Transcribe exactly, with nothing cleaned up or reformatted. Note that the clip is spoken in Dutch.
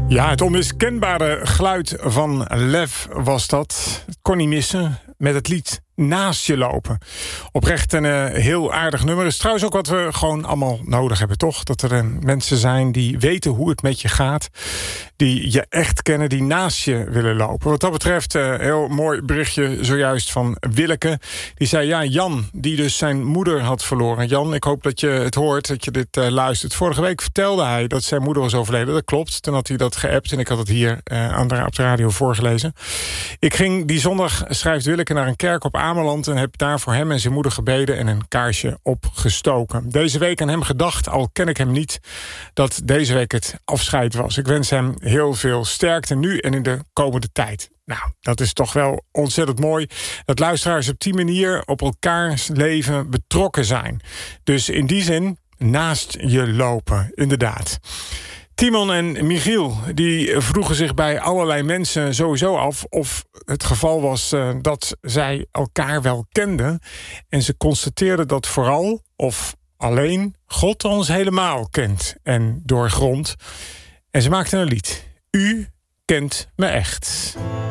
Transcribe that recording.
Ja, het onmiskenbare geluid van Lef was dat. Het kon niet missen met het lied Naast je lopen. Oprecht een uh, heel aardig nummer. Is trouwens ook wat we gewoon allemaal nodig hebben, toch? Dat er uh, mensen zijn die weten hoe het met je gaat. Die je echt kennen, die naast je willen lopen. Wat dat betreft, een uh, heel mooi berichtje zojuist van Willeke. Die zei, ja, Jan, die dus zijn moeder had verloren. Jan, ik hoop dat je het hoort, dat je dit uh, luistert. Vorige week vertelde hij dat zijn moeder was overleden. Dat klopt. Toen had hij dat geappt en ik had het hier uh, aan de, op de radio voorgelezen. Ik ging die zondag, schrijft Willeke, naar een kerk op Ameland en heb daar voor hem en zijn moeder gebeden en een kaarsje opgestoken. Deze week aan hem gedacht, al ken ik hem niet, dat deze week het afscheid was. Ik wens hem heel veel sterkte nu en in de komende tijd. Nou, dat is toch wel ontzettend mooi dat luisteraars op die manier op elkaars leven betrokken zijn. Dus in die zin naast je lopen, inderdaad. Timon en Michiel die vroegen zich bij allerlei mensen sowieso af of het geval was uh, dat zij elkaar wel kenden. En ze constateerden dat vooral of alleen God ons helemaal kent en doorgrondt. En ze maakten een lied. U kent me echt.